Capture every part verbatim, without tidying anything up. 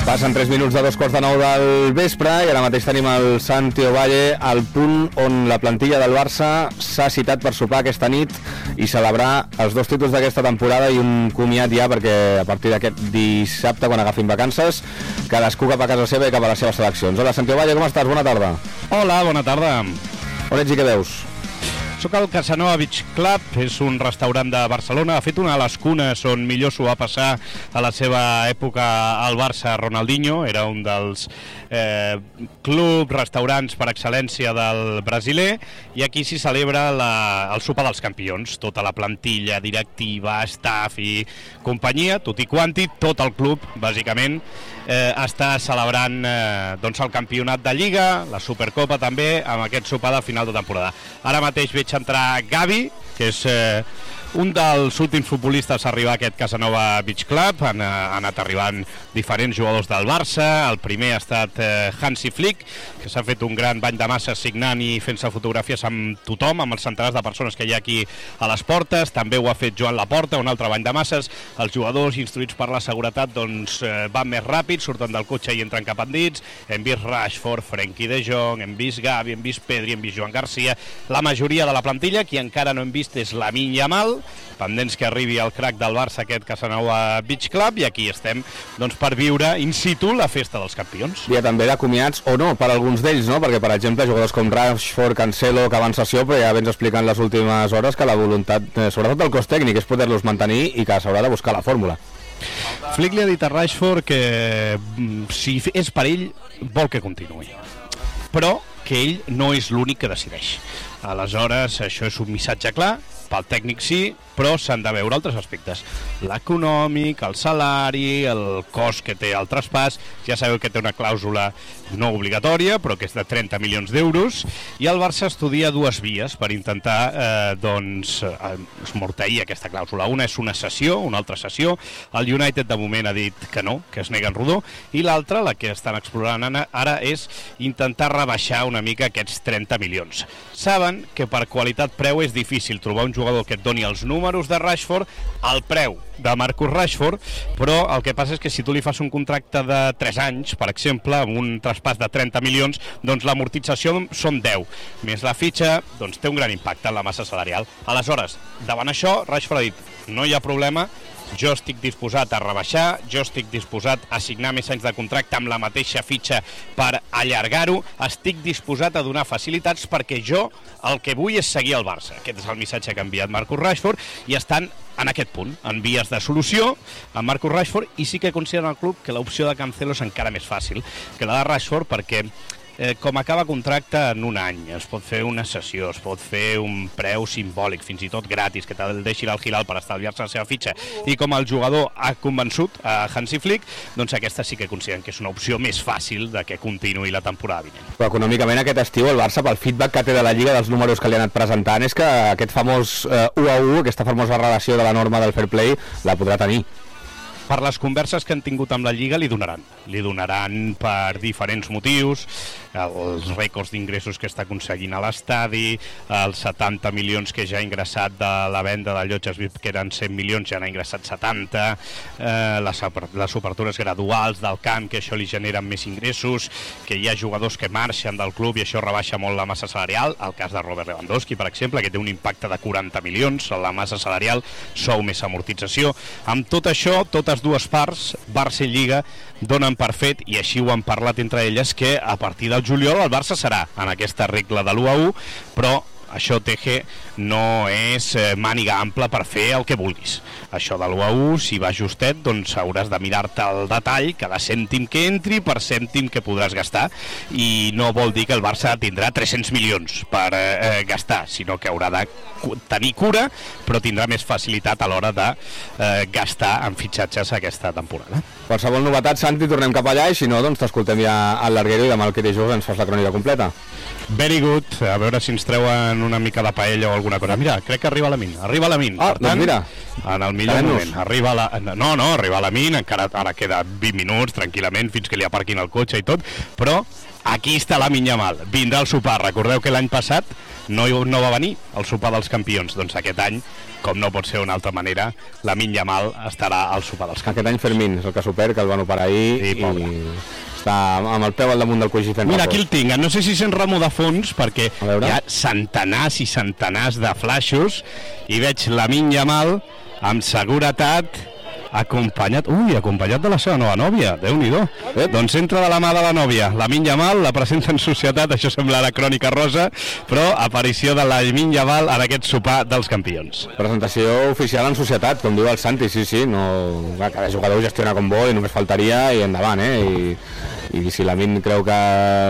Passen tres minuts de dos quarts de nou del vespre i ara mateix tenim el Santi Ovalle al punt on la plantilla del Barça s'ha citat per sopar aquesta nit i celebrar els dos títols d'aquesta temporada i un comiat ja, perquè a partir d'aquest dissabte, quan agafin vacances, cadascú cap a casa seva i cap a les seves seleccions. Hola, Santi Ovalle, com estàs? Bona tarda. Hola, bona tarda. On ets i què veus? Soc al Casanova Beach Club, és un restaurant de Barcelona. Ha fet una de les cunes on millor s'ho va passar a la seva època al Barça Ronaldinho. Era un dels eh, clubs, restaurants per excel·lència del brasiler, i aquí s'hi celebra la, el sopar dels campions. Tota la plantilla, directiva, staff i companyia, tot i quanti, tot el club, bàsicament, eh, està celebrant eh, doncs el campionat de Lliga, la Supercopa també, amb aquest sopar de final de temporada. Ara mateix veig entrar Gavi, que és eh, un dels últims futbolistes a arribar a aquest Casanova Beach Club. Han, han anat arribant diferents jugadors del Barça. El primer ha estat eh, Hansi Flick, que s'ha fet un gran bany de masses signant i fent-se fotografies amb tothom, amb els centenars de persones que hi ha aquí a les portes. També ho ha fet Joan Laporta, un altre bany de masses. Els jugadors, instruïts per la seguretat, doncs eh, van més ràpid, surten del cotxe i entren cap endins. Hem vist Rashford, Frenkie de Jong, hem vist Gavi, hem vist Pedri, hem vist Joan Garcia. La majoria de la plantilla, qui encara no hem vist és Lamine Yamal, pendents que arribi el crack del Barça, aquest Casanova Beach Club, i aquí estem doncs, per viure in situ la festa dels campions. Dia també de comiats, o no, per alguns d'ells, no? Perquè, per exemple, jugadors com Rashford, Cancelo, que van sessió, però ja vens explicant les últimes hores que la voluntat, eh, sobretot del cos tècnic, és poder-los mantenir i que s'haurà de buscar la fórmula. Flick li ha dit a Rashford que si és per ell, vol que continuï, però que ell no és l'únic que decideix. Aleshores, això és un missatge clar, pel tècnic sí, però s'han de veure altres aspectes. L'econòmic, el salari, el cost que té el traspàs. Ja sabeu que té una clàusula no obligatòria, però que és de trenta milions d'euros, i el Barça estudia dues vies per intentar eh, doncs, eh, esmorteir aquesta clàusula. Una és una cessió, una altra cessió. El United de moment ha dit que no, que es nega en rodó, i l'altra, la que estan explorant ara, és intentar rebaixar una mica aquests trenta milions. Saben que per qualitat-preu és difícil trobar un jugador que et doni els números de Rashford al preu de Marcus Rashford, però el que passa és que si tu li fas un contracte de tres anys, per exemple, amb un traspàs de trenta milions, doncs l'amortització són deu. Més la fitxa, doncs té un gran impacte en la massa salarial. Aleshores, davant això, Rashford ha dit, no hi ha problema, jo estic disposat a rebaixar, jo estic disposat a signar més anys de contracte amb la mateixa fitxa per allargar-ho, estic disposat a donar facilitats perquè jo el que vull és seguir al Barça. Aquest és el missatge que ha enviat Marcus Rashford i estan en aquest punt, en vies de solució amb Marcus Rashford, i sí que consideren el club que l'opció de Cancelo és encara més fàcil que la de Rashford, perquè Eh, com acaba contracte en un any, es pot fer una sessió, es pot fer un preu simbòlic, fins i tot gratis, que te'l deixi al Hilal per estalviar-se la seva fitxa, i com el jugador ha convençut a Hansi Flick, doncs aquesta sí que consideren que és una opció més fàcil de que continuï la temporada vinent. Però econòmicament aquest estiu el Barça, pel feedback que té de la Lliga, dels números que li ha anat presentant, és que aquest famós eh, u a u, aquesta famosa relació de la norma del fair play, la podrà tenir. Per les converses que han tingut amb la Lliga li donaran. Li donaran per diferents motius, els rècords d'ingressos que està aconseguint a l'estadi, els setanta milions que ja ha ingressat de la venda de llotges V I P, que eren cent milions, ja n'ha ingressat setanta, eh, les, les obertures graduals del camp, que això li generen més ingressos, que hi ha jugadors que marxen del club i això rebaixa molt la massa salarial, el cas de Robert Lewandowski, per exemple, que té un impacte de quaranta milions, la massa salarial, sou més amortització. Amb tot això, totes dues parts, Barça i Lliga, donen per fet, i així ho han parlat entre elles, que a partir del juliol el Barça serà en aquesta regla de l'u a u, però això, Teje, no és màniga ampla per fer el que vulguis. Això de l'u a u, si va justet, doncs hauràs de mirar-te el detall, cada cèntim que entri per cèntim que podràs gastar, i no vol dir que el Barça tindrà tres-cents milions per eh, gastar, sinó que haurà de tenir cura, però tindrà més facilitat a l'hora de eh, gastar en fitxatges aquesta temporada. Qualsevol novetat, Santi, tornem cap allà, i si no, doncs t'escoltem ja al Larguero i demà al que dijous ens fas la crònica completa. Very good, a veure si ens treuen preparant una mica de paella o alguna cosa. Mira, crec que arriba la Min, arriba la Min. Ah, per tant, doncs mira. En el millor Anem-nos. moment. Arriba la... No, no, arriba la Min, encara ara queda vint minuts, tranquil·lament, fins que li aparquin el cotxe i tot, però aquí està la Min Yamal. Vindrà el sopar. Recordeu que l'any passat no, no va venir el sopar dels campions. Doncs aquest any, com no pot ser d'una altra manera, la Min Yamal estarà al sopar dels campions. Aquest any Fermín és el que supera, que el van operar ahir Sí, i pobre. està amb el peu al damunt del coixí fent Mira, ratos. aquí el tinc. No sé si sent remor de fons, perquè A veure. hi ha centenars i centenars de flaixos i veig la Min Yamal amb seguretat acompanyat, ui, acompanyat de la seva nova nòvia, Déu-n'hi-do. Ep. Doncs entra de la mà de la nòvia, la Min Yamal, la presenta en societat, això sembla la crònica rosa, però aparició de la Min Yamal en aquest sopar dels campions. Presentació oficial en societat, com diu el Santi, sí, sí, no... Clar, cada jugador ho gestiona com vol i només faltaria i endavant, eh? I, i si la Min creu que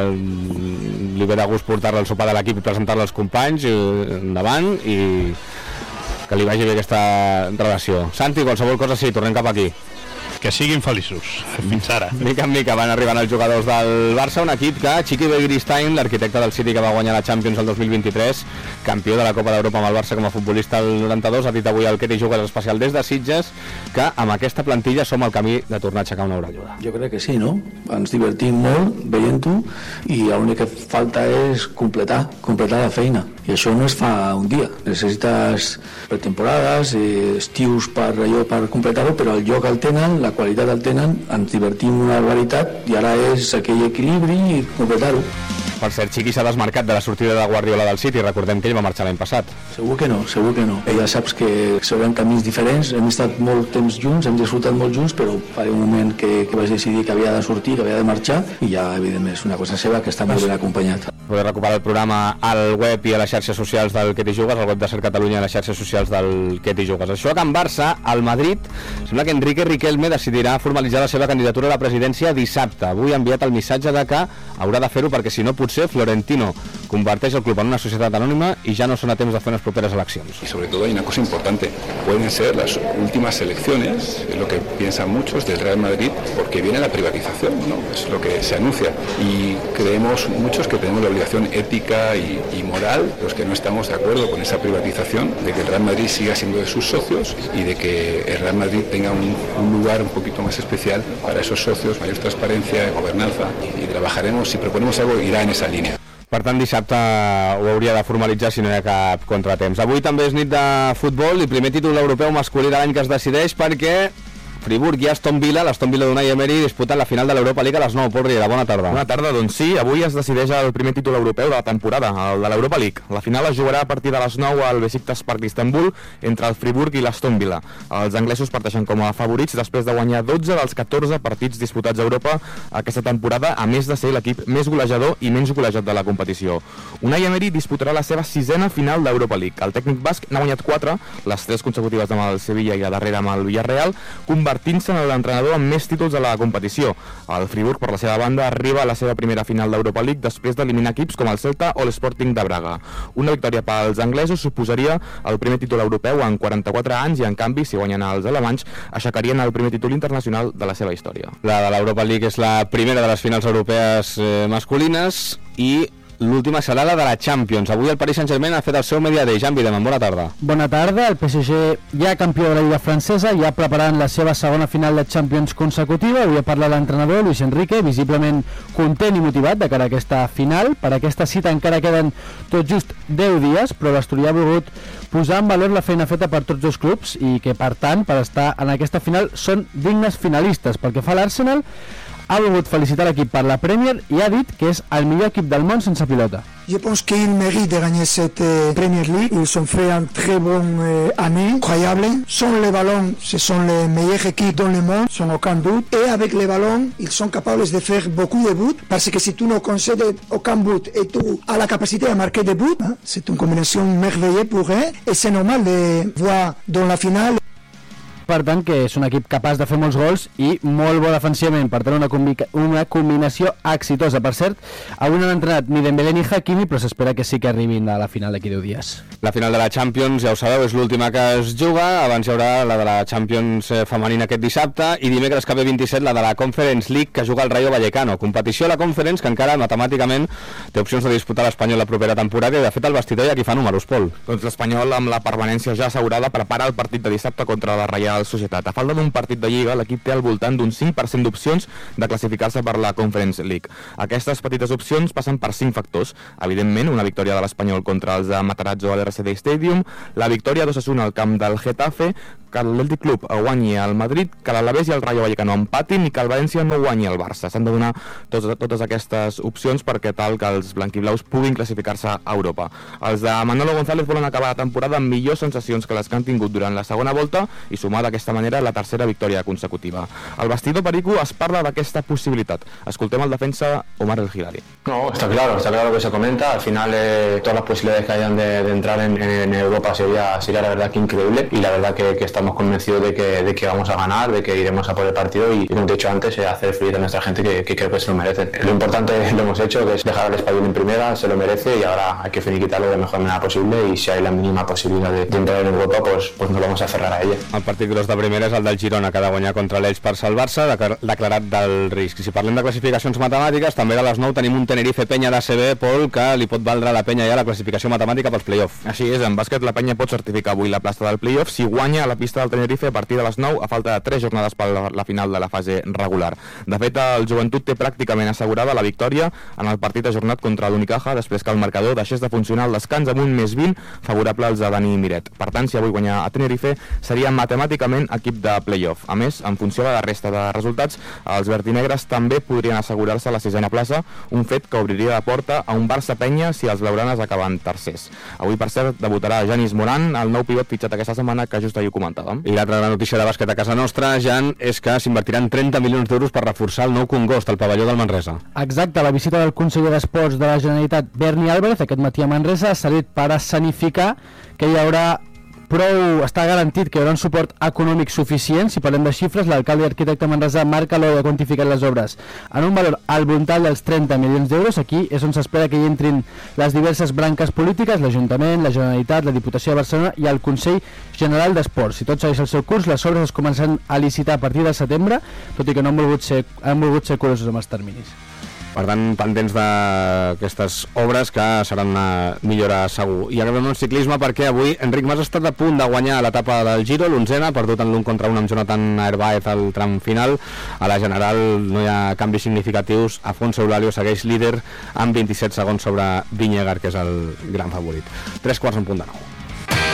li ve de gust portar-la al sopar de l'equip i presentar-la als companys, endavant, i que li vagi bé aquesta relació. Santi, qualsevol cosa sí, tornem cap aquí. Que siguin feliços, fins ara. Mica en mica van arribant els jugadors del Barça, un equip que Chiqui Begiristain, l'arquitecte del City que va guanyar la Champions el dos mil vint-i-tres, campió de la Copa d'Europa amb el Barça com a futbolista el noranta-dos, ha dit avui al Ketty Jugues especial des de Sitges que amb aquesta plantilla som al camí de tornar a aixecar una orelluda. Jo crec que sí, no? Ens divertim molt veient-ho i l'únic que falta és completar, completar la feina. I això no es fa un dia. Necessites pretemporades, eh, estius per allò per completar-ho, però el lloc el tenen, la qualitat el tenen, ens divertim una barbaritat i ara és aquell equilibri i completar-ho. Per cert, Chiqui s'ha desmarcat de la sortida de Guardiola del City, recordem que ell va marxar l'any passat. Segur que no, segur que no. Eh, ja saps que seran camins diferents, hem estat molt temps junts, hem disfrutat molt junts, però faré un moment que, que vaig decidir que havia de sortir, que havia de marxar, i ja, evidentment, és una cosa seva que està molt ben acompanyat. Podeu recuperar el programa al web i a les xarxes socials del Ketty Jugues, al web de Ser Catalunya i a les xarxes socials del Ketty Jugues. Això que en Barça, al Madrid, sembla que Enrique Riquelme decidirà formalitzar la seva candidatura a la presidència dissabte. Avui ha enviat el missatge de que haurà de fer-ho perquè si no potser Florentino converteix el club en una societat anònima i ja no són a temps de fer unes properes eleccions. Y sobre todo hay una cosa importante, pueden ser las últimas elecciones, es lo que piensan muchos del Real Madrid, porque viene la privatización, ¿no? Es lo que se anuncia y creemos muchos que tenemos la obligación ética y, y moral, los que no estamos de acuerdo con esa privatización, de que el Real Madrid siga siendo de sus socios y de que el Real Madrid tenga un, un lugar un poquito más especial para esos socios, mayor transparencia, gobernanza, y trabajaremos, si proponemos algo, irá en esa línea. Per tant, dissabte ho hauria de formalitzar si no hi ha cap contratemps. Avui també és nit de futbol i primer títol europeu masculí de l'any que es decideix perquè Friburg i Aston Villa, l'Aston Villa d'Unai Emery, disputen la final de l'Europa League a les nou. Pol Riera, bona tarda. Bona tarda, doncs sí, avui es decideix el primer títol europeu de la temporada, el de l'Europa League. La final es jugarà a partir de les nou al Besiktas Park d'Istanbul entre el Friburg i l'Aston Villa. Els anglesos parteixen com a favorits després de guanyar dotze dels catorze partits disputats a Europa aquesta temporada, a més de ser l'equip més golejador i menys golejat de la competició. Unai Emery disputarà la seva sisena final d'Europa League. El tècnic basc n'ha guanyat quatre, les tres consecutives amb el Sevilla i la darrera amb el Villarreal, convertint-se en l'entrenador amb més títols de la competició. El Friburg, per la seva banda, arriba a la seva primera final d'Europa League després d'eliminar equips com el Celta o l'Sporting de Braga. Una victòria pels anglesos suposaria el primer títol europeu en quaranta-quatre anys i, en canvi, si guanyen els alemanys, aixecarien el primer títol internacional de la seva història. La de l'Europa League és la primera de les finals europees eh, masculines i l'última serà la de la Champions. Avui el Paris Saint-Germain ha fet el seu Media Day. Jan Videman, bona tarda. Bona tarda. El P S G ja campió de la Lliga francesa, ja preparant la seva segona final de Champions consecutiva. Avui ha parlat l'entrenador Luis Enrique, visiblement content i motivat de cara a aquesta final. Per aquesta cita encara queden tot just deu dies, però l'Asturià ha volgut posar en valor la feina feta per tots dos clubs i que, per tant, per estar en aquesta final són dignes finalistes. Pel que fa a l'Arsenal, ha volgut felicitar l'equip per la Premier i ha dit que és el millor equip del món sense pilota. Je pense qu'il mérite de gagner cette euh, Premier League. Ils ont fait une très bonne euh, année, incroyable. Sans les ballons, ce sont les meilleures équipes dans le monde, sans aucun doute. Et avec les ballons, ils sont capables de faire beaucoup de buts. Parce que si tu ne concèdes aucun but et tu as la capacité de marquer des buts, hein, c'est une combinaison merveilleuse pour eux. Et c'est normal de voir dans la finale. per tant, que és un equip capaç de fer molts gols i molt bo defensivament, per tant una, una combinació exitosa. Per cert, avui no han entrenat ni Dembélé ni Hakimi, però s'espera que sí que arribin a la final d'aquí deu dies. La final de la Champions, ja ho sabeu, és l'última que es juga. Abans hi haurà la de la Champions femenina aquest dissabte i dimecres que ve vint-i-set la de la Conference League que juga el Rayo Vallecano. Competició a la Conference que encara matemàticament té opcions de disputar l'Espanyol la propera temporada i de fet el vestidor hi ha qui fa números, Pol. Doncs l'Espanyol, amb la permanència ja assegurada, prepara el partit de dissabte contra la Reial Societat. A falta d'un partit de Lliga, l'equip té al voltant d'un cinc per cent d'opcions de classificar-se per la Conference League. Aquestes petites opcions passen per cinc factors. Evidentment, una victòria de l'Espanyol contra els de Matarazzo a l'R C D Stadium, la victòria dos a un al camp del Getafe, que l'Atlètic Club guanyi al Madrid, que l'Alavés i el Rayo Vallecano empatin i que el València no guanyi al Barça. S'han de donar totes, totes aquestes opcions perquè tal que els blanquiblaus puguin classificar-se a Europa. Els de Manolo González volen acabar la temporada amb millors sensacions que les que han tingut durant la segona volta i sumar d'aquesta manera la tercera victòria consecutiva. Al vestidor perico es parla d'aquesta possibilitat. Escoltem el defensa Omar El Hilali. No, está claro, está claro que se comenta. Al final eh, todas las posibilidades que hayan de, de entrar en, en Europa sería, sería la verdad que increíble y la verdad que, que está estamos convencidos de que, de que vamos a ganar, de que iremos a por el partido y, como te he dicho antes, eh, hacer feliz a nuestra gente que, que creo que se lo merecen. Lo importante lo hemos hecho, que es dejar al Español en primera, se lo merece y ahora hay que finiquitarlo de la mejor manera posible y si hay la mínima posibilidad de, de entrar en Europa, pues, pues nos vamos a aferrar a ella. El partit gros de primera és el del Girona, que ha de guanyar contra l'Elx per salvar-se, declarat del risc. I si parlem de classificacions matemàtiques, també a les nou tenim un Tenerife Penya d'A C B, Pol, que li pot valdre a la Penya ja la classificació matemàtica pels play-off. Així és, en bàsquet la Penya pot certificar avui la plaça del play-off si guanya a la pista del Tenerife a partir de les nou, a falta de tres jornades per la final de la fase regular. De fet, el Joventut té pràcticament assegurada la victòria en el partit ajornat contra l'Unicaja després que el marcador deixés de funcionar al descans amb un més vint favorable als de Dani Miret. Per tant, si avui guanyar a Tenerife, seria matemàticament equip de play-off. A més, en funció de la resta de resultats, els vertinegres també podrien assegurar-se la sisena plaça, un fet que obriria la porta a un Barça-Penya si els blaugranes acaben tercers. Avui, per cert, debutarà Janis Moran, el nou pivot fitxat aquesta setmana que just ahir comentàvem. I l'altra gran notícia de bàsquet a casa nostra, Jan, és que s'invertiran trenta milions d'euros per reforçar el nou Congost, el pavelló del Manresa. Exacte, la visita del conseller d'Esports de la Generalitat, Berni Álvarez, aquest matí a Manresa, ha servit per escenificar que hi haurà prou, està garantit que hi haurà un suport econòmic suficient. Si parlem de xifres, l'alcalde i arquitecte Manresa Marc Aloi ha quantificat les obres en un valor al voltant dels trenta milions d'euros. Aquí és on s'espera que hi entrin les diverses branques polítiques, l'Ajuntament, la Generalitat, la Diputació de Barcelona i el Consell General d'Esports. Si tot segueix el seu curs, les obres es començaran a licitar a partir de setembre, tot i que no han volgut ser, han volgut ser curosos amb els terminis. Per tant, pendents d'aquestes obres que seran una millora segur. I acabem amb el ciclisme perquè avui Enric Mas ha estat a punt de guanyar l'etapa del Giro, l'onzena, perdut en l'un contra un amb Jonathan Narváez al tram final. A la general no hi ha canvis significatius. Afonso Eulalio segueix líder amb vint-i-set segons sobre Vingegaard, que és el gran favorit. Tres quarts en punt de nou.